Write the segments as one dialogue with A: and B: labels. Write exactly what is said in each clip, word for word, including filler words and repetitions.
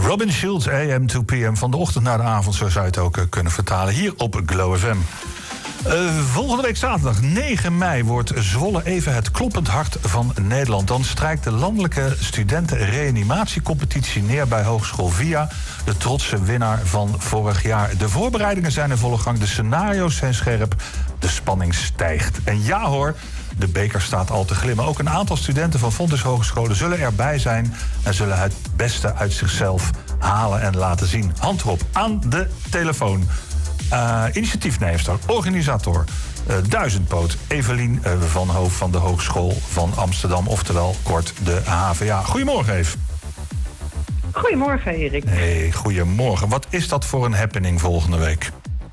A: Robin Schulz, A M to P M. Van de ochtend naar de avond, zo zou je het ook uh, kunnen vertalen. Hier op Glow F M. Uh, volgende week zaterdag, negen mei, wordt Zwolle even het kloppend hart van Nederland. Dan strijkt de landelijke studenten-reanimatiecompetitie neer bij Hogeschool Via. De trotse winnaar van vorig jaar. De voorbereidingen zijn in volle gang, de scenario's zijn scherp, de spanning stijgt. En ja hoor, de beker staat al te glimmen. Ook een aantal studenten van Fontys Hogescholen zullen erbij zijn en zullen het beste uit zichzelf halen en laten zien. Hand op, aan de telefoon. Uh, initiatiefneemster, organisator, uh, duizendpoot, Evelien uh, van Hoof van de Hogeschool van Amsterdam, oftewel kort de H V A. Goedemorgen, Eve.
B: Goedemorgen, Erik.
A: Hey, goedemorgen. Wat is dat voor een happening volgende week?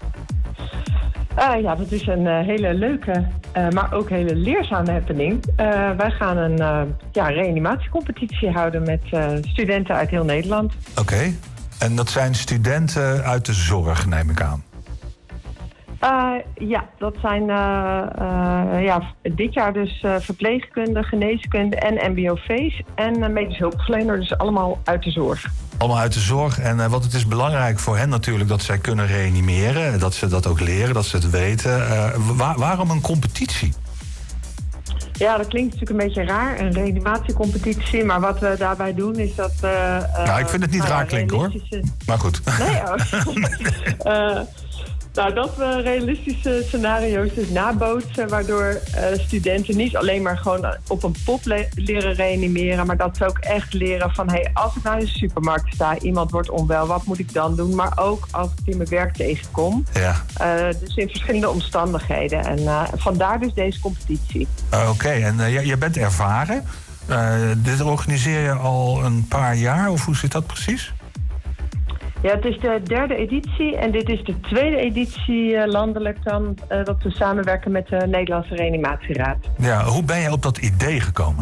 B: Uh, ja, dat is een uh, hele leuke, uh, maar ook hele leerzame happening. Uh, wij gaan een uh, ja, reanimatiecompetitie houden met uh, studenten uit heel Nederland.
A: Oké, okay. En dat zijn studenten uit de zorg, neem ik aan.
B: Uh, ja, dat zijn uh, uh, ja, dit jaar dus uh, verpleegkunde, geneeskunde en M B O V's en uh, medisch hulpverlener, dus allemaal uit de zorg.
A: Allemaal uit de zorg. En uh, wat het is belangrijk voor hen natuurlijk dat zij kunnen reanimeren, dat ze dat ook leren, dat ze het weten. Uh, waar, waarom een competitie?
B: Ja, dat klinkt natuurlijk een beetje raar, een reanimatiecompetitie. Maar wat we daarbij doen is dat... Uh,
A: nou, ik vind het niet uh, raar klinken realistische... hoor. Maar goed.
B: Nee, oh. uh, Nou, dat we realistische scenario's dus nabootsen, waardoor uh, studenten niet alleen maar gewoon op een pop le- leren reanimeren, maar dat ze ook echt leren van, hey, als ik nou in de supermarkt sta, iemand wordt onwel, wat moet ik dan doen? Maar ook als ik in mijn werk tegenkom.
A: Ja.
B: Uh, dus in verschillende omstandigheden. En uh, vandaar dus deze competitie.
A: Uh, Oké, okay. En uh, je bent ervaren. Uh, dit organiseer je al een paar jaar, of hoe zit dat precies?
B: Ja, het is de derde editie en dit is de tweede editie uh, landelijk dan uh, dat we samenwerken met de Nederlandse Reanimatieraad.
A: Ja, hoe ben je op dat idee gekomen?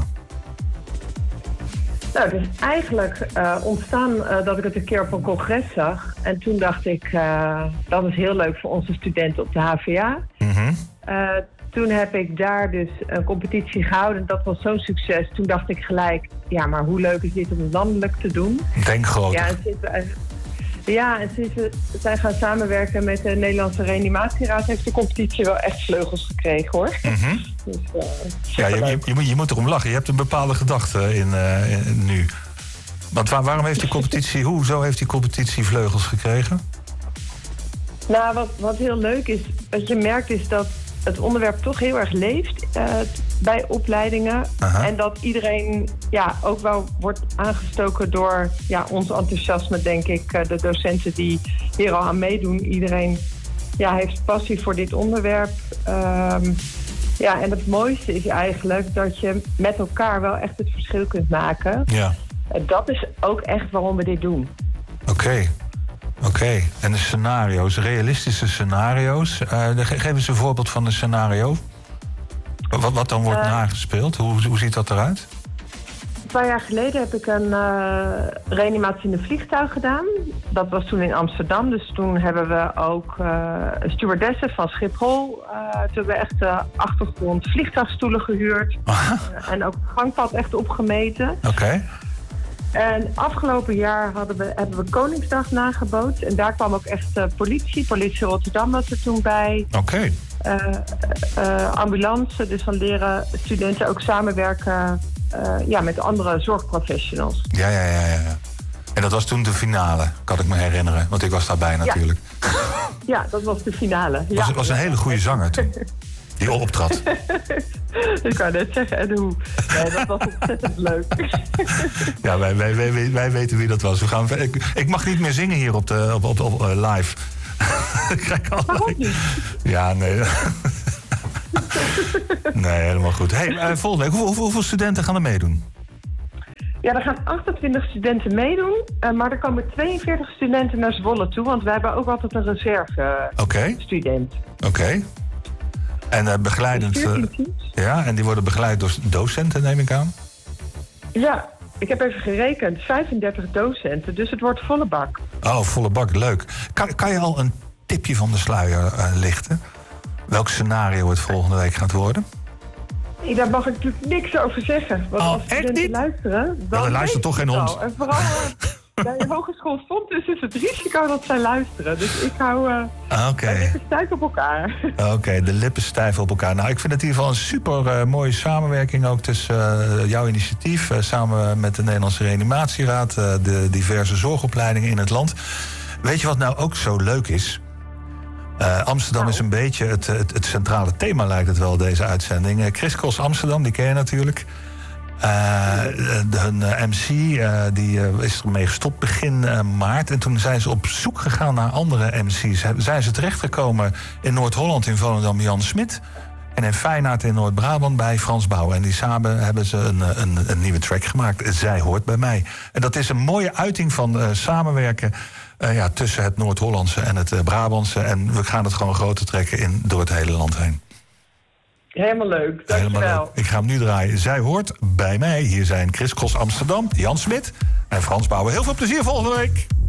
B: Nou, het is eigenlijk uh, ontstaan uh, dat ik het een keer op een congres zag. En toen dacht ik, uh, dat is heel leuk voor onze studenten op de H V A.
A: Mm-hmm.
B: Uh, toen heb ik daar dus een competitie gehouden. Dat was zo'n succes. Toen dacht ik gelijk, ja, maar hoe leuk is dit om het landelijk te doen?
A: Denk groter.
B: Ja, en sinds, uh, ja, en sinds we zijn gaan samenwerken met de Nederlandse Reanimatieraad heeft de competitie wel echt vleugels gekregen, hoor.
A: Mm-hmm.
B: Dus, uh,
A: ja, je, je, je, moet, je moet erom lachen. Je hebt een bepaalde gedachte in, uh, in nu. Want waar, waarom heeft die competitie, hoezo heeft die competitie vleugels gekregen?
B: Nou, wat, wat heel leuk is, wat je merkt is dat het onderwerp toch heel erg leeft uh, bij opleidingen.
A: Aha.
B: En dat iedereen ja, ook wel wordt aangestoken door ja, ons enthousiasme, denk ik. Uh, de docenten die hier al aan meedoen. Iedereen ja, heeft passie voor dit onderwerp. Um, ja, en het mooiste is eigenlijk dat je met elkaar wel echt het verschil kunt maken.
A: Ja.
B: Uh, dat is ook echt waarom we dit doen.
A: Oké. Okay. Oké, okay. En de scenario's, realistische scenario's. Uh, ge- geef eens een voorbeeld van een scenario. Wat, wat dan wordt uh, nagespeeld? Hoe, hoe ziet dat eruit?
B: Een paar jaar geleden heb ik een uh, reanimatie in een vliegtuig gedaan. Dat was toen in Amsterdam. Dus toen hebben we ook uh, stewardessen van Schiphol. Uh, toen hebben we echt de achtergrond vliegtuigstoelen gehuurd. Uh, en ook het gangpad echt opgemeten.
A: Oké. Okay.
B: En afgelopen jaar hadden we, hebben we Koningsdag nagebootst. En daar kwam ook echt uh, politie. Politie Rotterdam was er toen bij.
A: Oké. Okay.
B: Uh, uh, ambulance. Dus dan leren studenten ook samenwerken uh, ja, met andere zorgprofessionals.
A: Ja, ja, ja, ja. En dat was toen de finale, kan ik me herinneren. Want ik was daarbij natuurlijk.
B: Ja, ja dat was de finale.
A: Het was,
B: ja.
A: was een hele goede zanger toen. Die optrad.
B: Ik wou net zeggen, en hoe? Nee, dat was ontzettend leuk.
A: Ja, wij, wij, wij, wij weten wie dat was. We gaan, ik, ik mag niet meer zingen hier op, de, op, op, op uh, live. Ik krijg al like. Ja, nee. Nee, helemaal goed. Hey, uh, volgende week, hoeveel, hoeveel studenten gaan er meedoen?
B: Ja, er gaan achtentwintig studenten meedoen. Uh, maar er komen tweeënveertig studenten naar Zwolle toe. Want wij hebben ook altijd een reserve uh,
A: okay.
B: student.
A: Oké. Okay. En uh, begeleidend... Uh, ja, en die worden begeleid door docenten, neem ik aan?
B: Ja, ik heb even gerekend. vijfendertig docenten, dus het wordt volle bak.
A: Oh, volle bak, leuk. Kan, kan je al een tipje van de sluier uh, lichten? Welk scenario het volgende week gaat worden?
B: Nee, daar mag ik natuurlijk niks over zeggen. Want
A: oh,
B: als studenten
A: echt niet?
B: luisteren... Dan
A: ja, er luistert toch geen hond.
B: En vooral, bij de hogeschool stond, dus is het risico dat zij luisteren. Dus ik hou uh,
A: Oké. Okay.
B: stijf op elkaar.
A: Oké, okay, de lippen stijf op elkaar. Nou, ik vind het in ieder geval een super uh, mooie samenwerking ook tussen uh, jouw initiatief, uh, samen met de Nederlandse Reanimatieraad, uh, de diverse zorgopleidingen in het land. Weet je wat nou ook zo leuk is? Uh, Amsterdam nou. is een beetje het, het, het centrale thema, lijkt het wel, deze uitzending. Uh, Chris Cross Amsterdam, die ken je natuurlijk. Uh, hun uh, M C uh, die, uh, is ermee gestopt begin uh, maart. En toen zijn ze op zoek gegaan naar andere M C's. Zijn ze terechtgekomen in Noord-Holland in Volendam Jan Smit. En in Feyenoord in Noord-Brabant bij Frans Bouw. En die samen hebben ze een, een, een nieuwe track gemaakt. Zij hoort bij mij. En dat is een mooie uiting van uh, samenwerken uh, ja, tussen het Noord-Hollandse en het uh, Brabantse. En we gaan het gewoon groter trekken in, door het hele land heen.
B: Helemaal leuk, dankjewel.
A: Helemaal leuk. Ik ga hem nu draaien. Zij hoort bij mij. Hier zijn Chris Cross Amsterdam, Jan Smit en Frans Bouwen. Heel veel plezier volgende week.